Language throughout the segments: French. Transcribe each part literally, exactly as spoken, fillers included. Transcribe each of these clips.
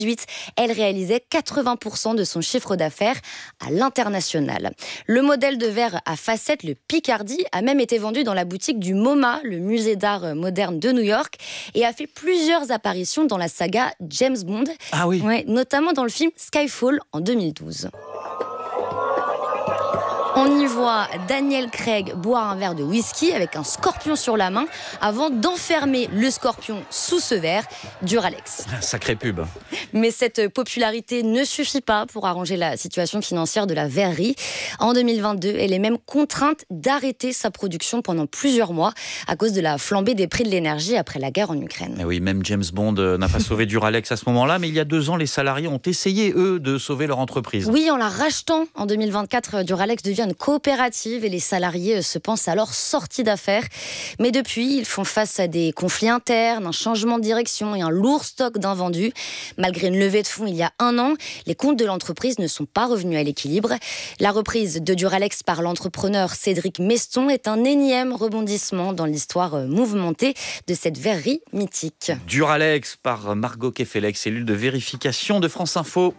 huit, elle réalisait quatre-vingts pour cent de son chiffre d'affaires à l'international. Le modèle de verre à facettes, le Picardy, a même été vendu dans la boutique du MoMA, le musée d'art moderne de New York, et a fait plusieurs apparitions dans la saga James Bond, Ah oui. ouais, notamment dans le film Skyfall en deux mille douze. On y voit Daniel Craig boire un verre de whisky avec un scorpion sur la main avant d'enfermer le scorpion sous ce verre Duralex. Sacrée pub. Mais cette popularité ne suffit pas pour arranger la situation financière de la verrerie. En deux mille vingt-deux, elle est même contrainte d'arrêter sa production pendant plusieurs mois à cause de la flambée des prix de l'énergie après la guerre en Ukraine. Et oui, même James Bond n'a pas sauvé Duralex à ce moment-là, mais il y a deux ans, les salariés ont essayé, eux, de sauver leur entreprise. Oui, en la rachetant en deux mille vingt-quatre, Duralex devient une coopérative et les salariés se pensent alors sortis d'affaires. Mais depuis, ils font face à des conflits internes, un changement de direction et un lourd stock d'invendus. Malgré une levée de fonds il y a un an, les comptes de l'entreprise ne sont pas revenus à l'équilibre. La reprise de Duralex par l'entrepreneur Cédric Meston est un énième rebondissement dans l'histoire mouvementée de cette verrerie mythique. Duralex par Margot Kefelec, cellule de vérification de France Info.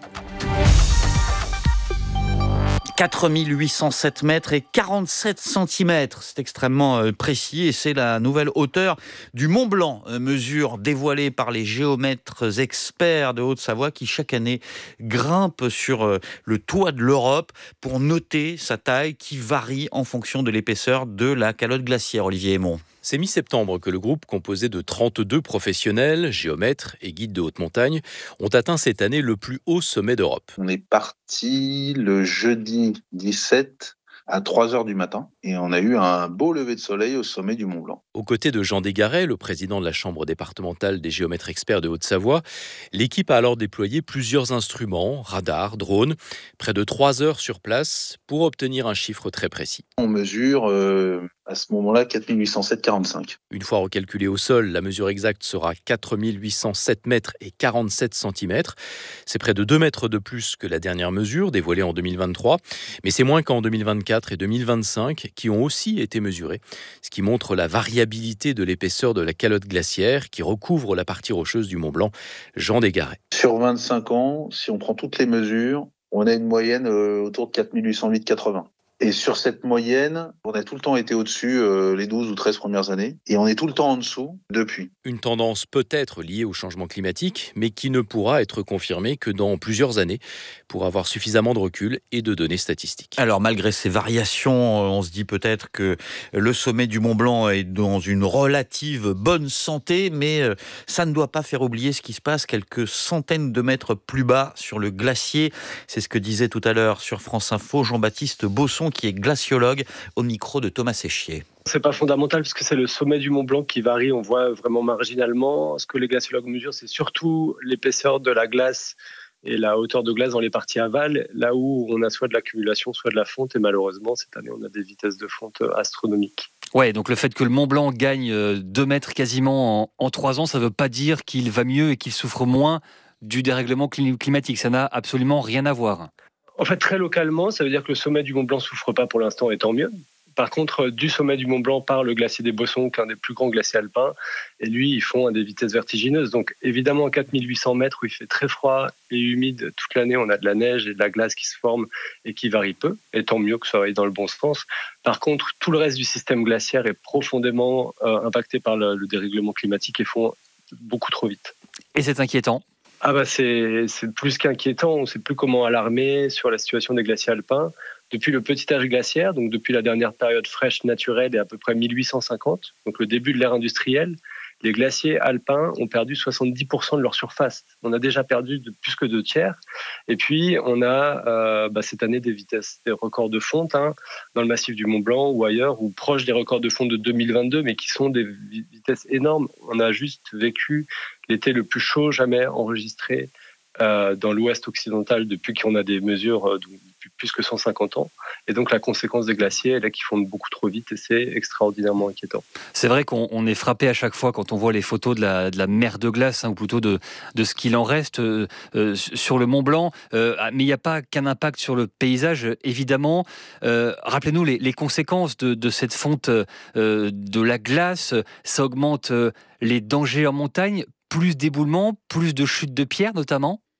quatre mille huit cent sept mètres et quarante-sept centimètres. C'est extrêmement précis et c'est la nouvelle hauteur du Mont Blanc. Mesure dévoilée par les géomètres experts de Haute-Savoie qui chaque année grimpent sur le toit de l'Europe pour noter sa taille qui varie en fonction de l'épaisseur de la calotte glaciaire. Olivier Aymon. C'est mi-septembre que le groupe, composé de trente-deux professionnels, géomètres et guides de haute montagne, ont atteint cette année le plus haut sommet d'Europe. On est parti le jeudi dix-sept à trois heures du matin et on a eu un beau lever de soleil au sommet du Mont Blanc. Aux côtés de Jean Desgaret, le président de la Chambre départementale des géomètres experts de Haute-Savoie, l'équipe a alors déployé plusieurs instruments, radars, drones, près de trois heures sur place pour obtenir un chiffre très précis. On mesure euh, à ce moment-là quatre mille huit cent sept virgule quarante-cinq. Une fois recalculée au sol, la mesure exacte sera quatre mille huit cent sept mètres et quarante-sept centimètres. C'est près de deux mètres de plus que la dernière mesure, dévoilée en deux mille vingt-trois. Mais c'est moins qu'en deux mille vingt-quatre et deux mille vingt-cinq, qui ont aussi été mesurés. Ce qui montre la variabilité de l'épaisseur de la calotte glaciaire qui recouvre la partie rocheuse du Mont Blanc. Jean Desgaret. Sur vingt-cinq ans, si on prend toutes les mesures, on a une moyenne euh, autour de quatre mille huit cent huit virgule quatre-vingts. Et sur cette moyenne, on a tout le temps été au-dessus euh, les douze ou treize premières années. Et on est tout le temps en dessous depuis. Une tendance peut-être liée au changement climatique, mais qui ne pourra être confirmée que dans plusieurs années pour avoir suffisamment de recul et de données statistiques. Alors malgré ces variations, on se dit peut-être que le sommet du Mont Blanc est dans une relative bonne santé, mais ça ne doit pas faire oublier ce qui se passe quelques centaines de mètres plus bas sur le glacier. C'est ce que disait tout à l'heure sur France Info Jean-Baptiste Bosson, qui est glaciologue, au micro de Thomas Séchier. C'est pas fondamental parce que c'est le sommet du Mont Blanc qui varie, on voit vraiment marginalement. Ce que les glaciologues mesurent, c'est surtout l'épaisseur de la glace et la hauteur de glace dans les parties aval, là où on a soit de l'accumulation, soit de la fonte. Et malheureusement, cette année, on a des vitesses de fonte astronomiques. Ouais, donc le fait que le Mont Blanc gagne deux mètres quasiment en, en trois ans, ça ne veut pas dire qu'il va mieux et qu'il souffre moins du dérèglement climatique. Ça n'a absolument rien à voir. En fait, très localement, ça veut dire que le sommet du Mont Blanc ne souffre pas pour l'instant, et tant mieux. Par contre, du sommet du Mont Blanc part le glacier des Bossons, qui est un des plus grands glaciers alpins, et lui, ils font à des vitesses vertigineuses. Donc évidemment, à quatre mille huit cents mètres, où il fait très froid et humide toute l'année, on a de la neige et de la glace qui se forme et qui varie peu, et tant mieux que ça aille dans le bon sens. Par contre, tout le reste du système glaciaire est profondément euh, impacté par le, le dérèglement climatique et fond beaucoup trop vite. Et c'est inquiétant ? Ah bah c'est, c'est plus qu'inquiétant, on ne sait plus comment alarmer sur la situation des glaciers alpins. Depuis le petit âge glaciaire, donc depuis la dernière période fraîche naturelle et à peu près mille huit cent cinquante, donc le début de l'ère industrielle, les glaciers alpins ont perdu soixante-dix pour cent de leur surface. On a déjà perdu de plus que deux tiers. Et puis, on a euh, bah, cette année des vitesses, des records de fonte hein, dans le massif du Mont Blanc ou ailleurs, ou proches des records de fonte de deux mille vingt-deux, mais qui sont des vitesses énormes. On a juste vécu l'été le plus chaud jamais enregistré euh, dans l'ouest occidental depuis qu'on a des mesures euh, depuis plus que cent cinquante ans. Et donc la conséquence des glaciers est là qui fondent beaucoup trop vite et c'est extraordinairement inquiétant. C'est vrai qu'on on est frappé à chaque fois quand on voit les photos de la, de la mer de glace, hein, ou plutôt de, de ce qu'il en reste euh, euh, sur le Mont Blanc. Euh, mais il n'y a pas qu'un impact sur le paysage, évidemment. Euh, rappelez-nous les, les conséquences de, de cette fonte euh, de la glace. Ça augmente euh, les dangers en montagne, plus d'éboulements, plus de chutes de pierres notamment.